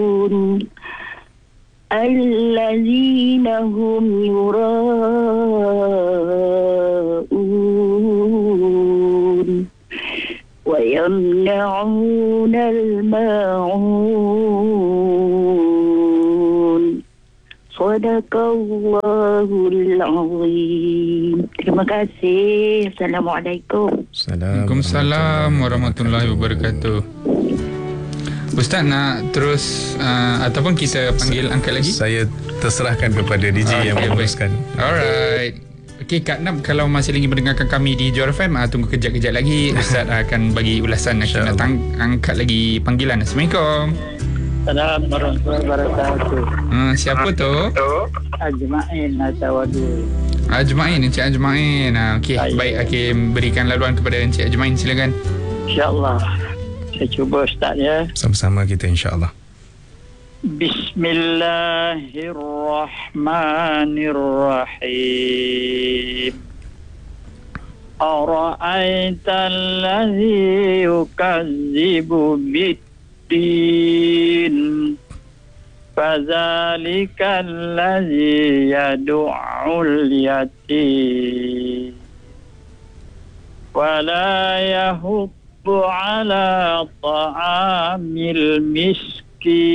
الذين هم يراءون ويمنعون الماعون. Sadaqallahul azim. Terima kasih. Assalamualaikum. Waalaikumsalam warahmatullahi wabarakatuh. Ustaz nak terus ataupun kita panggil angkat lagi? Saya terserahkan kepada DJ yang meneruskan. Alright. Okey Kak Nab, kalau masih lagi mendengarkan kami di Johor FM, tunggu kejap-kejap lagi Ustaz akan bagi ulasan. Kita nak angkat lagi panggilan. Assalamualaikum. Assalamualaikum warahmatullahi wabarakatuh. Siapa tu? Ajmain atau Wadu. Ajmain, Encik Ajmain. Okey, baik, akan berikan laluan kepada Encik Ajmain, silakan. InsyaAllah. Saya cuba Ustaz ya. Sama-sama kita insyaAllah. Bismillahirrahmanirrahim. Ara'aita allazi yukazzibu bid-din fadzalika allazi yad'ul yatim wa la yahuddu ala ta'amil miskin.